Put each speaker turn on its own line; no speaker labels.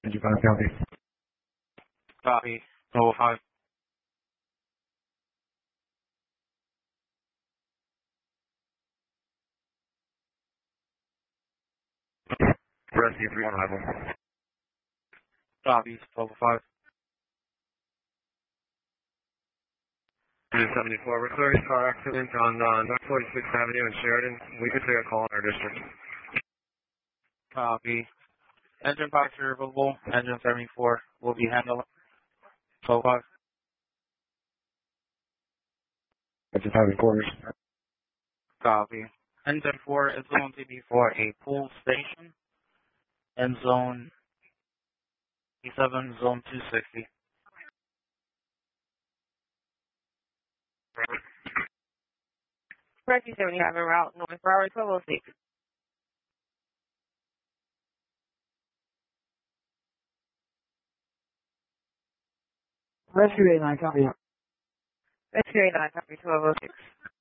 Engine 5 copy.
Copy. Level 5.
Rescue 3 on arrival.
Copy. Level 5.
274, we're sorry, car accident on North 46th Avenue in Sheridan. We could take a call in our district.
Copy. Engine box removable. Engine 74 will be handled. Level 5.
Engine 5 in quarters.
Copy. Engine 4 is going to be for a pool station in zone 7, zone 260.
Rescue 70 having route North Broward 1206.
Rescue 89, copy.
Rescue 89, copy 1206.